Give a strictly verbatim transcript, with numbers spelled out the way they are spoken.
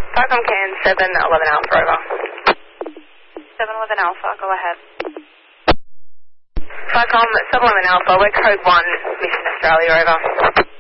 Falcon Can seven eleven Alpha, over. seven eleven Alpha, go ahead. Falcon seven eleven Alpha, we're code one, Mission Australia, over.